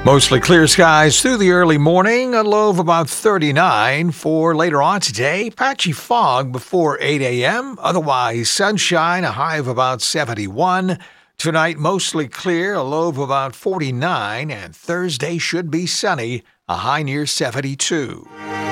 Mostly clear skies through the early morning, a low of about 39 for later on today. Patchy fog before 8 a.m., otherwise sunshine, a high of about 71. Tonight, mostly clear, a low of about 49, and Thursday should be sunny, a high near 72.